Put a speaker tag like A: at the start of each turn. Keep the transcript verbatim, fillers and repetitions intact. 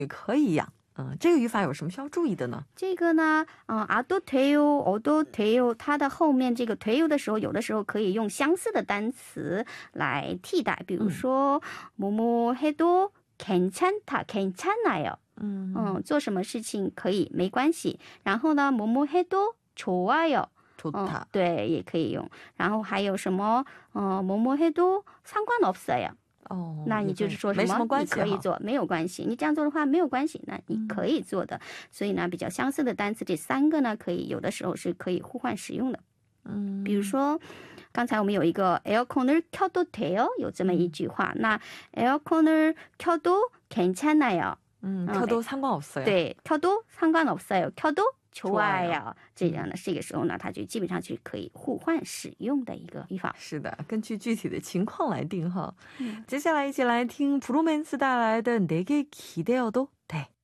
A: 也可以养。嗯，这个语法有什么需要注意的呢？
B: 这个呢，嗯，아도 돼요, 어도 돼요，它的后面这个돼요的时候，有的时候可以用相似的单词来替代，比如说뭐뭐 해도 괜찮다, 괜찮아요。
A: 嗯
B: 嗯，做什么事情可以没关系。然后呢，뭐뭐 해도 좋아요。嗯，对，也可以用。然后还有什么，嗯，뭐뭐 해도 상관없어요。
A: 哦，
B: 那你就是说什么你可以做，没有关系，你这样做的话没有关系，那你可以做的。所以呢，比较相似的单词这三个呢，可以有的时候是可以互换使用的。嗯，比如说刚才我们有一个 에어컨을 켜도 돼요，有这么一句话。那 에어컨을 켜도 괜찮아요。
A: 嗯，켜도 상관없어요。
B: 对，켜도 상관없어요，켜도 좋아요，这样的这个时候呢，它就基本上就可以互换使用的一个语法。
A: 是的，根据具体的情况来定哈。接下来一起来听브로맨스带来的내게기대어도 돼。